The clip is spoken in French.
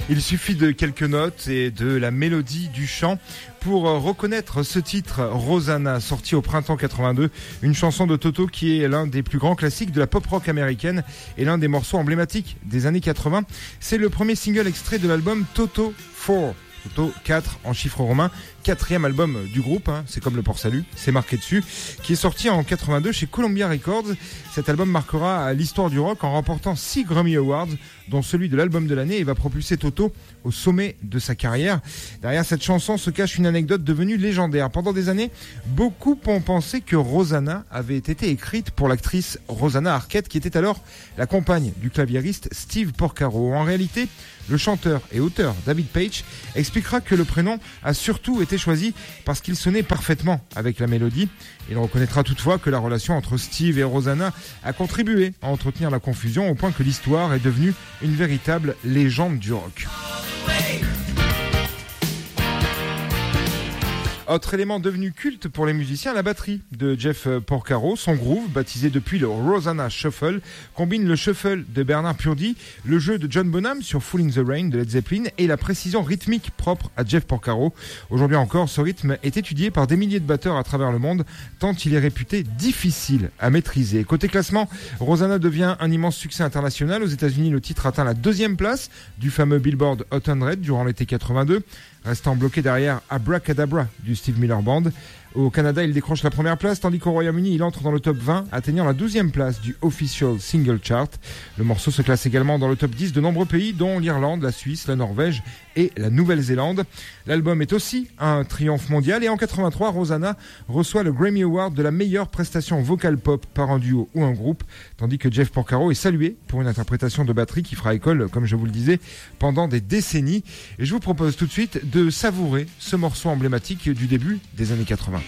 Il suffit de quelques notes et de la mélodie du chant pour reconnaître ce titre, Rosanna, sorti au printemps 82, une chanson de Toto qui est l'un des plus grands classiques de la pop rock américaine et l'un des morceaux emblématiques des années 80. C'est le premier single extrait de l'album Toto 4. Toto 4 en chiffres romains, quatrième album du groupe, c'est comme le Port Salut, c'est marqué dessus, qui est sorti en 82 chez Columbia Records. Cet album marquera l'histoire du rock en remportant 6 Grammy Awards, dont celui de l'album de l'année, et va propulser Toto au sommet de sa carrière. Derrière cette chanson se cache une anecdote devenue légendaire. Pendant des années, beaucoup ont pensé que Rosanna avait été écrite pour l'actrice Rosanna Arquette, qui était alors la compagne du claviériste Steve Porcaro. En réalité, le chanteur et auteur David Paich expliquera que le prénom a surtout été choisi parce qu'il sonnait parfaitement avec la mélodie. Il reconnaîtra toutefois que la relation entre Steve et Rosanna a contribué à entretenir la confusion au point que l'histoire est devenue une véritable légende du rock. Autre élément devenu culte pour les musiciens, la batterie de Jeff Porcaro. Son groove, baptisé depuis le Rosanna Shuffle, combine le shuffle de Bernard Purdie, le jeu de John Bonham sur Fool in the Rain de Led Zeppelin et la précision rythmique propre à Jeff Porcaro. Aujourd'hui encore, ce rythme est étudié par des milliers de batteurs à travers le monde, tant il est réputé difficile à maîtriser. Côté classement, Rosanna devient un immense succès international. Aux États-Unis, le titre atteint la 2e place du fameux Billboard Hot 100 durant l'été 82. Restant bloqué derrière Abracadabra du Steve Miller Band. Au Canada, il décroche la 1re place, tandis qu'au Royaume-Uni, il entre dans le top 20, atteignant la 12e place du Official Single Chart. Le morceau se classe également dans le top 10 de nombreux pays, dont l'Irlande, la Suisse, la Norvège et la Nouvelle-Zélande. L'album est aussi un triomphe mondial et en 83, Rosanna reçoit le Grammy Award de la meilleure prestation vocale pop par un duo ou un groupe, tandis que Jeff Porcaro est salué pour une interprétation de batterie qui fera école, comme je vous le disais, pendant des décennies. Et je vous propose tout de suite de savourer ce morceau emblématique du début des années 80.